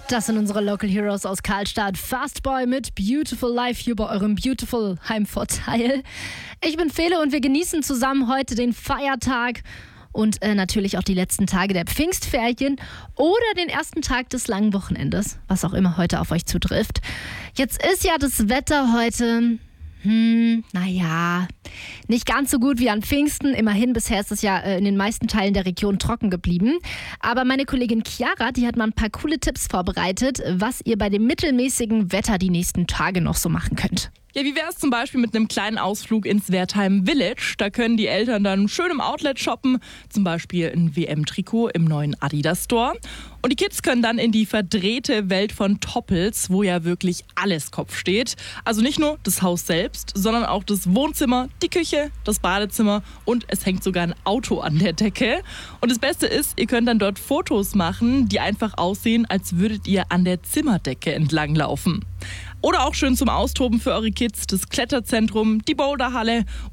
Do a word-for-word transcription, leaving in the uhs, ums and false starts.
Das sind unsere Local Heroes aus Karlstadt. Fastboy mit Beautiful Life hier bei eurem Beautiful Heimvorteil. Ich bin Fele und wir genießen zusammen heute den Feiertag und äh, natürlich auch die letzten Tage der Pfingstferien oder den ersten Tag des langen Wochenendes, was auch immer heute auf euch zutrifft. Jetzt ist ja das Wetter heute... Hm, naja, nicht ganz so gut wie an Pfingsten. Immerhin, bisher ist es ja äh, in den meisten Teilen der Region trocken geblieben. Aber meine Kollegin Chiara, die hat mal ein paar coole Tipps vorbereitet, was ihr bei dem mittelmäßigen Wetter die nächsten Tage noch so machen könnt. Ja, wie wäre es zum Beispiel mit einem kleinen Ausflug ins Wertheim Village? Da können die Eltern dann schön im Outlet shoppen, zum Beispiel ein W M-Trikot im neuen Adidas Store. Und die Kids können dann in die verdrehte Welt von Toppels, wo ja wirklich alles Kopf steht. Also nicht nur das Haus selbst, sondern auch das Wohnzimmer, die Küche, das Badezimmer und es hängt sogar ein Auto an der Decke. Und das Beste ist, ihr könnt dann dort Fotos machen, die einfach aussehen, als würdet ihr an der Zimmerdecke entlanglaufen. Oder auch schön zum Austoben für eure Kids, das Kletterzentrum, die Boulderhalle